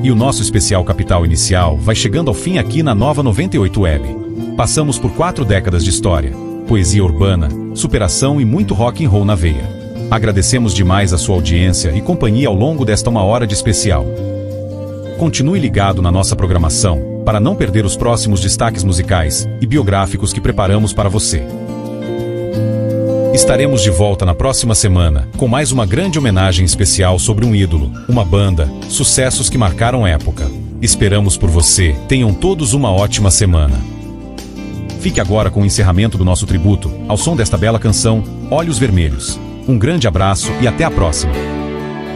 E o nosso especial Capital Inicial vai chegando ao fim aqui na Nova 98 Web. Passamos por 4 décadas de história, poesia urbana, superação e muito rock and roll na veia. Agradecemos demais a sua audiência e companhia ao longo desta 1 hora de especial. Continue ligado na nossa programação para não perder os próximos destaques musicais e biográficos que preparamos para você. Estaremos de volta na próxima semana com mais uma grande homenagem especial sobre um ídolo, uma banda, sucessos que marcaram época. Esperamos por você. Tenham todos uma ótima semana. Fique agora com o encerramento do nosso tributo ao som desta bela canção, Olhos Vermelhos. Um grande abraço e até a próxima.